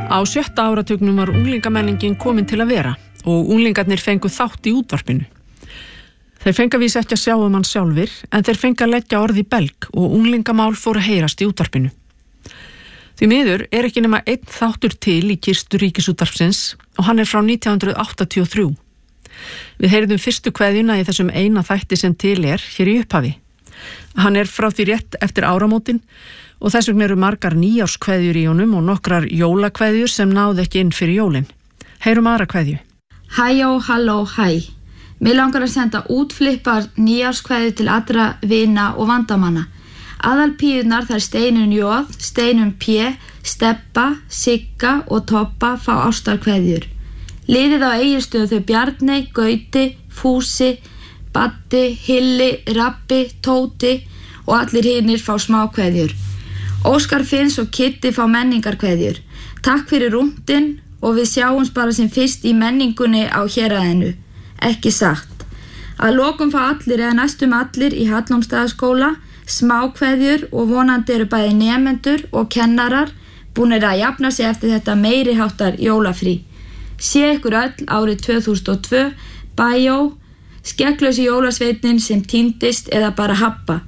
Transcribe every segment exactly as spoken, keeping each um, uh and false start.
Á sjötta áratugnum var unglingamenningin komin til að vera og unglingarnir fengu þátt í útvarpinu. Þeir fengu að vísa ekki að sjá um hann sjálfir, en þeir fengu að leggja orð í belg og unglingamál fóru að heyrast í útvarpinu. Því miður er ekki nema einn þáttur til í kistu Ríkisútvarpsins og hann er frá nítján hundruð áttatíu og þrjú. Við heyrðum fyrstu kveðjuna í þessum eina þætti sem til er hér í upphafi. Hann er frá því rétt eftir áramótin og þess vegna eru margar nýjárskveðjur í honum og nokkrar jólakveðjur sem náðu ekki inn fyrir jólin. Heyrum aðra kveðju. Hæjó, halló, hæ. Mér langar að senda útflippar nýjárskveðju til allra vina og vandamanna. Aðalpíurnar þær Steinun Jóð, Steinun P, Stebba, Sigga og Toppa fá ástarkveðjur. Liðið á Egilsstöðum þau Bjarney, Gauti, Fúsi, Baddi, Hilli, Rabbi, Tóti og allir hinir fá smákveðjur. Óskar Finns og Kitti fá menningarkveðjur. Takk fyrir rúndin og við sjáumst bara sem fyrst í menningunni á héraðinu. Ekki satt. Að lokum fá allir eða næstum allir í Hallormsstaðaskóla smákveðjur og vonandi eru bæði nemendur og kennarar búnir að jafna sig eftir þetta meiri háttar jólafrí. Sé ykkur öll árið tvö þúsund og tvö, bæjó, skegglausi jólasveitnin sem týndist eða bara habba.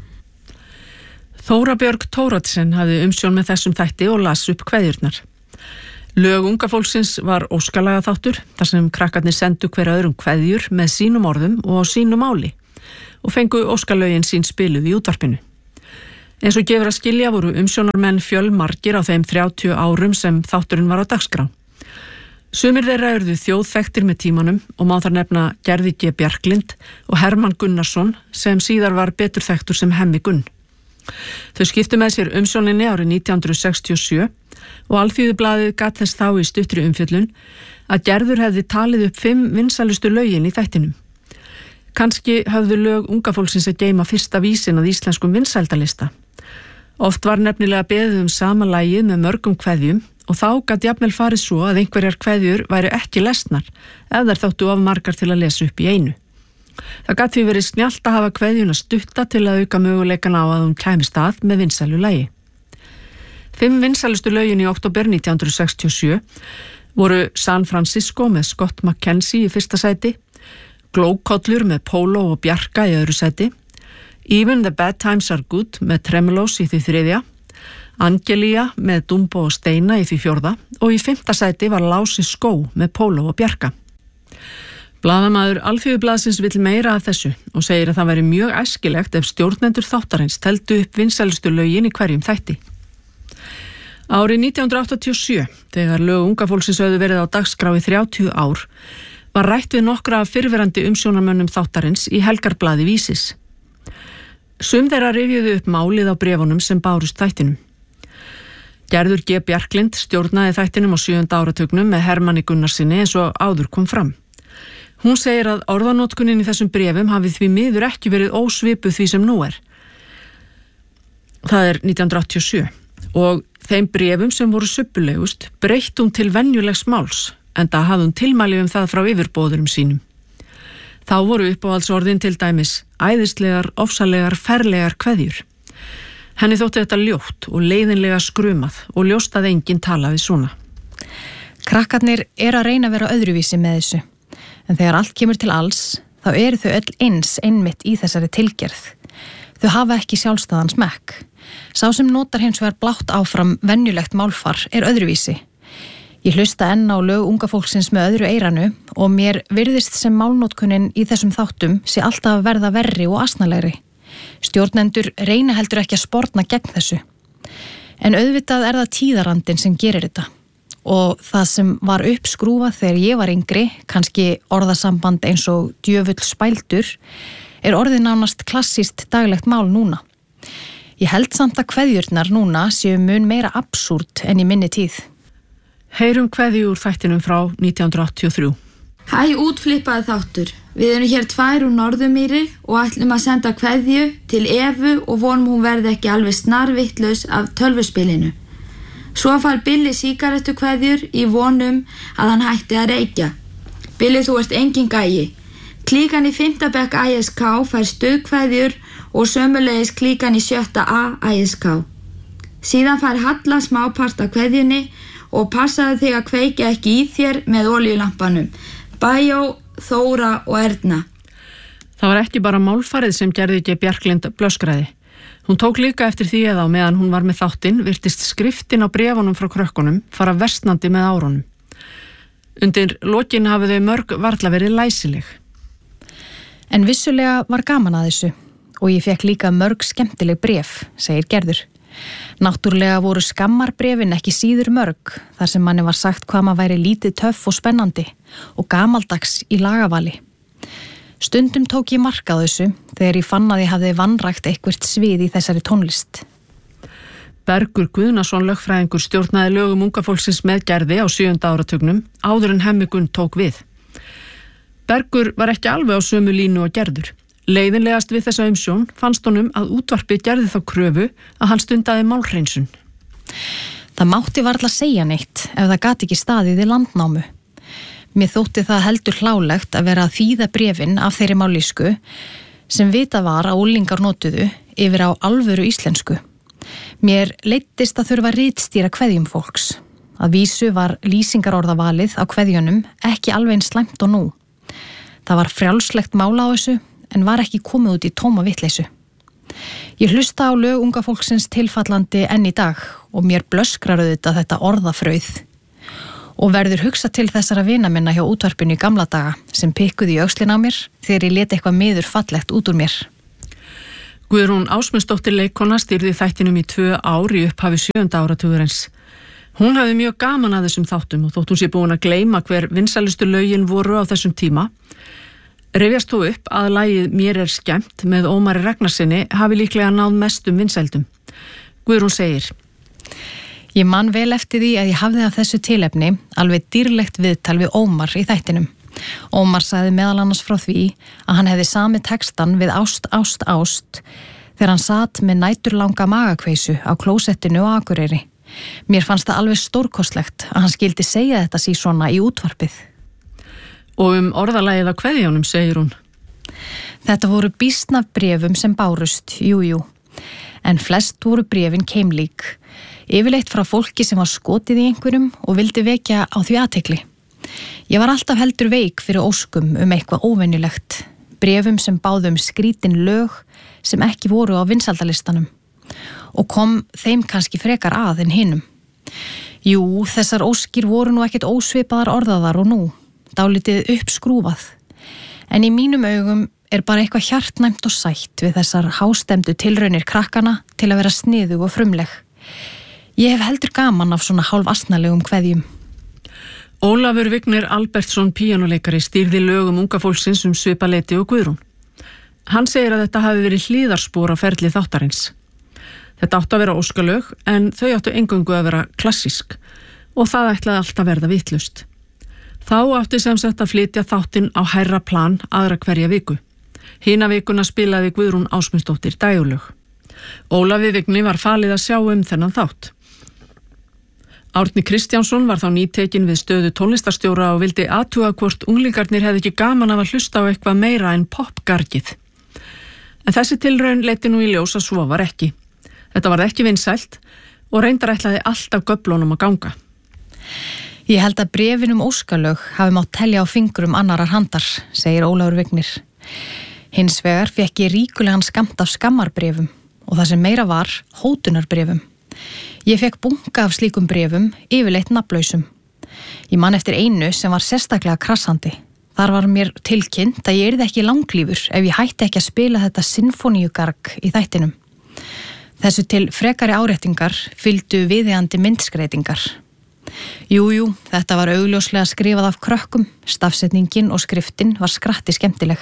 Þóra Björg Thórodsen hafði umsjón með þessum þætti og las upp kveðjurnar. Lög unga fólksins var óskalaga þáttur, þar sem krakkarnir sendu hver öðrum kveðjur með sínum orðum og á sínu máli og fengu óskalögin sín spiluð í útvarpinu. Eins og gefur að skilja voru umsjónarmenn fjölmargir á þeim þrjátíu árum sem þátturinn var á dagskrá. Sumir þeirra urðu þjóðþekktir með tímanum og má þar nefna Gerði G. Bjarklind og Hermann Gunnarsson sem síðar var betur þekktur sem Hemmi Gunn. Þau skiptu með sér umsjóninni árið nítján hundruð sextíu og sjö og Alþýðublaðið gat þess þá í stuttri umfjöllun að Gerður hefði talið upp fimm vinsælustu lögin í þættinum. Kanski höfðu lög unga fólksins að geyma fyrsta vísin að íslenskum vinsældalista. Oft var nefnilega beðið um sama lagið með mörgum kveðjum og þá gat jafnvel farið svo að einhverjar kveðjur væru ekki lesnar ef þær þóttu of margar til að lesa upp í einu. Það gat því verið snjallt að hafa kveðjuna stutta til að auka möguleikan á að hún kæmist að með vinsælu lagi. Fimm vinsælustu lögin í október nítján hundruð sextíu og sjö voru San Francisco með Scott McKenzie í fyrsta sæti, Glókollur með Pólo og Bjarka í öðru sæti, Even the Bad Times Are Good með Tremelos í því þriðja, Angelia með Dumbo og Steina í því fjórða og í fimmta sæti var Lási Skó með Pólo og Bjarka. Blaðamaður Alþýðublaðsins vill meira af þessu og segir að það væri mjög æskilegt ef stjórnendur þáttarins teldu upp vinsælustu lögin í hverjum þætti. Árið nítján hundruð áttatíu og sjö, þegar lög unga fólksins höfðu verið á dagskrá í þrjátíu ár, var rætt við nokkra af fyrrverandi umsjónarmönnum þáttarins í Helgarblaði Vísis. Sum þeirra rifjuðu upp málið á bréfunum sem bárust þættinum. Gerður G. Bjarklind stjórnaði þættinum á sjöunda áratugnum með Hermanni Gunnarsinni eins og áður kom fram. Hún segir að orðanotkunin í þessum bréfum hafi því miður ekki verið ósvipuð því sem nú er. Það er nítján hundruð áttatíu og sjö og þeim bréfum sem voru subbulegust breytt hún til venjulegs máls enda hafði hún tilmæli um það frá yfirbóðurum sínum. Þá voru uppáhaldsorðin til dæmis æðislegar, ofsalegar, ferlegar kveðjur. Henni þótti þetta ljótt og leiðinlega skrumað og ljóst að enginn talaði svona. Krakkarnir eru að reyna að vera öðruvísi með þessu, en þegar allt kemur til alls, þá eru þau öll eins einmitt í þessari tilgerð. Þau hafa ekki sjálfstæðan smekk. Sá sem notar hins vegar blátt áfram venjulegt málfar er öðruvísi. Ég hlusta enn á lög unga fólksins með öðru eyranu og mér virðist sem málnotkunin í þessum þáttum sé alltaf að verða verri og asnalegri. Stjórnendur reyna heldur ekki að sporna gegn þessu. En auðvitað er það tíðarandinn sem gerir þetta. Og það sem var uppskrúfað þegar ég var yngri, kannski orðasamband eins og djöfull spældur, er orðið nánast klassískt daglegt mál núna. Ég held samt að kveðjurnar núna séu mun meira absúrt en í minni tíð. Heyrum kveðju úr þættinum frá nítján hundruð áttatíu og þrjú. Hæ, útflippaði þáttur. Við erum hér tvær úr Norðumýri og ætlum að senda kveðju til Evu og vonum hún verði ekki alveg snarvittlaus af tölvuspilinu. Svo fær Billi sígarettu kveðjur í vonum að hann hætti að reykja. Billi, þú ert engin gæi. Klíkan í fimmta bekk I S K fær stuðkveðjur og sömulegis klíkan í sjötta A I S K. Síðan fari Halla smápart af kveðjunni og passaðu þig að kveikja ekki í þér með olíulampanum. Bæjó, Þóra og Erna. Það var ekki bara málfarið sem gerði ekki Bjarklind blöskraði. Hún tók líka eftir því að á meðan hún var með þáttinn virtist skriftin á bréfunum frá krökkunum fara versnandi með árunum. Undir lokin hafi þau mörg varla verið læsileg. En vissulega var gaman að þessu og ég fekk líka mörg skemmtileg bréf, segir Gerður. Náttúrlega voru skammarbréfin ekki síður mörg þar sem manni var sagt hvað maður væri lítið töff og spennandi og gamaldags í lagavali. Stundum tók ég mark á þessu þegar ég fann að ég hafði vanrækt eitthvert svið í þessari tónlist. Bergur Guðnason lögfræðingur stjórnaði lögum unga fólksins með Gerði á sjöunda áratugnum áður en Hemmi Gunn tók við. Bergur var ekki alveg á sömu línu og Gerður. Leiðinlegast við þessa umsjón fannst honum að útvarpið gerði þá kröfu að hann stundaði málhreinsun. Það mátti varla segja neitt ef það gat ekki staðið í landnámu. Mér þótti það heldur hlálegt að vera að þýða bréfin af þeirri mállýsku sem vita var að unglingar notuðu yfir á alvöru íslensku. Mér leiddist að þurfa að ritstýra kveðjum fólks. Að vísu var lýsingarorðavalið á kveðjunum ekki alveg eins slæmt og nú. Það var frjálslegt mála á þessu en var ekki komið út í tóma vitleysu. Ég hlusta á lög unga fólksins tilfallandi enn í dag og mér blöskrar auðvitað þetta orðafrauð og verður hugsa til þessara vina minna hjá útvarpinu í gamla daga sem pikkuði í öxlin á mér þegar ég lét eitthvað miður fallegt út úr mér. Guðrún Ásmundsdóttir leikkona stýrði þættinum í tvö ár í upphafi sjöunda áratugurins. Hún hafði mjög gaman að þessum þáttum og þótt hún sé búin að gleyma hver vinsælustu lögin voru á þessum tíma. Rifjast þú upp að lagið Mér er skemmt með Ómari Ragnarsinni hafi líklega náð mestum vinsældum. Guðrún segir: Ég man vel eftir því að ég hafði af þessu tilefni alveg dýrlegt viðtal við Ómar í þættinum. Ómar sagði meðal annars frá því að hann hefði samið textan við Ást, ást, ást þegar hann satt með næturlanga magakveisu á klósettinu á Akureyri. Mér fannst það alveg stórkostlegt að hann skildi segja þetta sí svona í útvarpið. Og um orðalagið á kveðjunum segir hún: Þetta voru býsnaf bréfum sem bárust, jú, jú, en flest voru bréfin keimlík. Yfirleitt frá fólki sem var skotið í einhverjum og vildi vekja á því athygli. Ég var alltaf heldur veik fyrir óskum um eitthvað óvenjulegt, bréfum sem báðum skrítin lög sem ekki voru á vinsældalistanum og kom þeim kannski frekar að en hinum. Jú, þessar óskir voru nú ekkert ósvipaðar orðaðar og nú, dálítið uppskrúfað, en í mínum augum er bara eitthvað hjartnæmt og sætt við þessar hástemdu tilraunir krakkana til að vera sniðug og frumleg. Ég hef heldur gaman af svona hálf asnalegum kveðjum. Ólafur Vignir Albertsson píanóleikari stýrði lögum unga fólksins um svipaleiti og Guðrún. Hann segir að þetta hafi verið hlíðarspor á ferli þáttarins. Þetta áttu að vera óskalög en þau áttu eingöngu að vera klassísk og það ætlaði alltaf verða vitlaust. Þá átti sem sagt að flytja þáttinn á hærra plan aðra hverja viku. Hina vikuna spilaði Guðrún Ásmundsdóttir dægurlög. Ólafi Vigni var falið að sjá um þennan þátt. Árni Kristjánsson var þá nýtekinn við stöðu tónlistarstjóra og vildi athuga hvort unglingarnir hefði ekki gaman af að hlusta á eitthvað meira en popgargið. En þessi tilraun leiddi nú í ljós að svo var ekki. Þetta var ekki vinsælt og reyndar ætlaði alltaf göflunum að ganga. Ég held að bréfin um óskalög hafi mátt telja á fingrum annarar handar, segir Ólafur Vignir. Hins vegar fekk ég ríkulegan skammt af skammarbréfum og það sem meira var hótunarbréfum. Ég fekk bunga af slíkum bréfum, yfirleitt nafnlausum. Ég man eftir einu sem var sérstaklega krassandi. Þar var mér tilkynnt að ég yrði ekki langlífur ef ég hætti ekki að spila þetta sinfoníugarg í þættinum. Þessu til frekari áréttingar fylgdu viðeigandi myndskreitingar. Jú, jú, þetta var augljóslega skrifað af krökkum, stafsetningin og skriftin var skratti skemmtileg.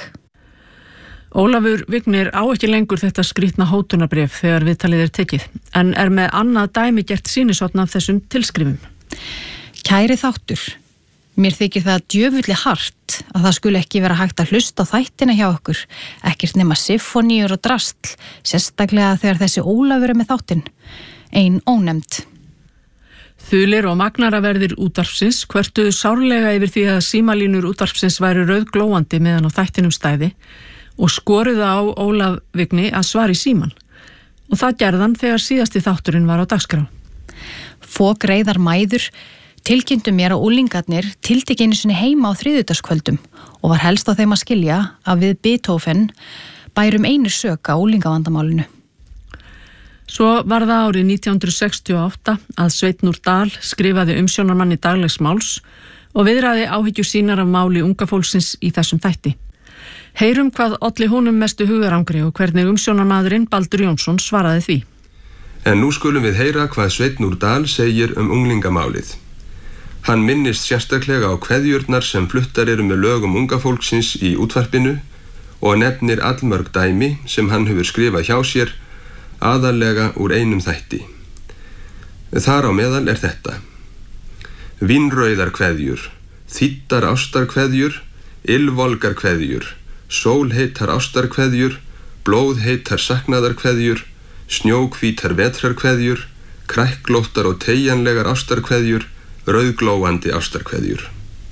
Ólafur Vignir á ekki lengur þetta skrýtna hótunarbréf þegar viðtalið er tekið, en er með annað dæmi gert sýnishorn af þessum tilskrifum. Kæri þáttur, mér þykir það djöfulli hart að það skuli ekki vera hægt að hlusta á þættina hjá okkur, ekkert nema symfoníur og drastl, sérstaklega þegar þessi Ólafur er með þáttinn, ein ónefnd. Þulir og magnaraverðir útvarpsins kvörtuðu sárlega yfir því að símalínur útvarpsins væru rauðglóandi meðan á þættinum stæði og skoruðu á Ólaf Vigni að svari síman. og það gerðan þegar síðasti þátturinn var á dagskrá. Fokreiðar mæður tilkynntu mér að úlingarnir tiltekki einu sinni heima á þriðjudagskvöldum og var helst á þeim að skilja að við Beethoven bærum einir sök á úlingavandamálinu. Svo var það árið nítján hundruð sextíu og átta að Sveinn úr Dal skrifaði umsjónarmanni Daglegs máls og viðraði áhyggjur sínar af máli unga fólksins í þessum þætti. Heyrum hvað olli honum mestu hugarangri og hvernig umsjónarmaðurinn Baldur Jónsson svaraði því. En nú skulum við heyra hvað Sveinn úr Dal segir um unglingamálið. Hann minnist sérstaklega á kveðjurnar sem fluttar eru með lögum unga fólksins í útvarpinu og nefnir allmörg dæmi sem hann hefur skrifað hjá sér, aðallega úr einum þætti. Þar á meðal er þetta: vínrauðar kveðjur, þýddar ástarkveðjur, ylvolgar kveðjur, sólheitar ástarkveðjur, blóðheitar saknaðarkveðjur, snjóhvítar vetrarkveðjur, kræklóttar og teygjanlegar ástarkveðjur, rauðglóandi ástarkveðjur.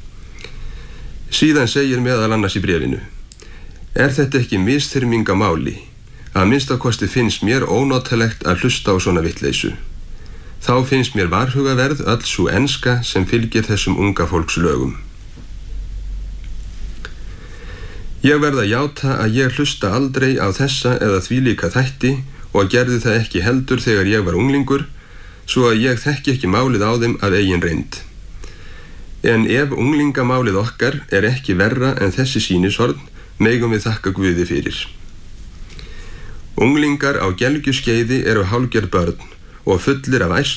Síðan segir meðal annars í bréfinu: er þetta ekki misþyrming á máli? Að minnstakosti finnst mér ónotalegt að hlusta á svona vitleysu. Þá finnst mér varhugaverð öll sú enska sem fylgir þessum unga fólks lögum. Ég verð að játa að ég hlusta aldrei á þessa eða þvílíka þætti og gerði það ekki heldur þegar ég var unglingur, svo að ég þekki ekki málið á þeim af eigin reynd. En ef unglingamálið okkar er ekki verra en þessi sýnishorn, megum við þakka Guði fyrir. Unglingar á gelgjuskeiði eru hálfgerð börn og fullir af æsku